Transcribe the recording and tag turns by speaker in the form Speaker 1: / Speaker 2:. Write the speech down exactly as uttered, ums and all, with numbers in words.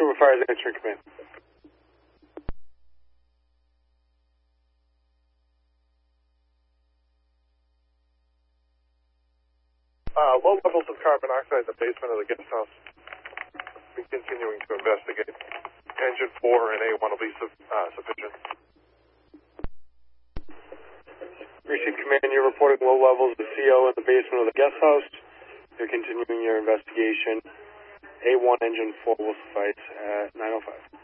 Speaker 1: Vancouver Fire is answering command.
Speaker 2: Uh, low levels of carbon monoxide in the basement of the guest house. We're continuing to investigate. Engine four and A one will be su- uh, sufficient.
Speaker 1: Received command, you're reporting low levels of C O in the basement of the guest house. You're continuing your investigation. A one engine four will suffice at nine oh five.